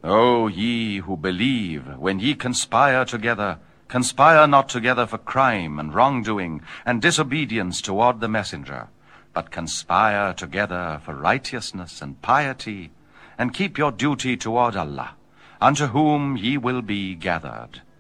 O ye who believe, when ye conspire together, conspire not together for crime and wrongdoing and disobedience toward the messenger, but conspire together for righteousness and piety, and keep your duty toward Allah, unto whom ye will be gathered.